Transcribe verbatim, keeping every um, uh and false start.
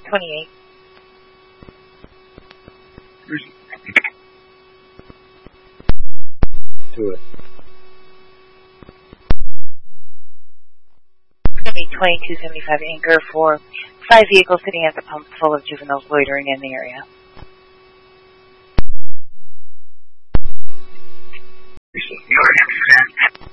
twenty-eight. Do it. It's going to be twenty-two seventy-five anchor for five vehicles sitting at the pump full of juveniles loitering in the area. New York.